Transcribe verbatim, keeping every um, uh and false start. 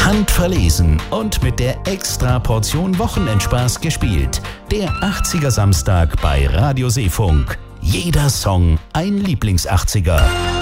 handverlesen und mit der extra Portion Wochenendspaß gespielt. Der achtziger Samstag bei Radio Seefunk. Jeder Song ein Lieblings-achtziger.